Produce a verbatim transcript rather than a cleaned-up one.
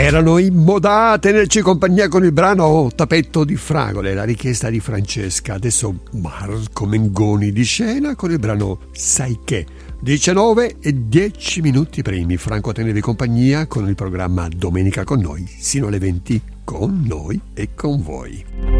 Erano i Modà a tenerci compagnia con il brano Tappeto di fragole, la richiesta di Francesca. Adesso Marco Mengoni di scena con il brano Sai che. diciannove e dieci minuti primi. Franco a tenervi compagnia con il programma Domenica con noi, sino alle venti, con noi e con voi.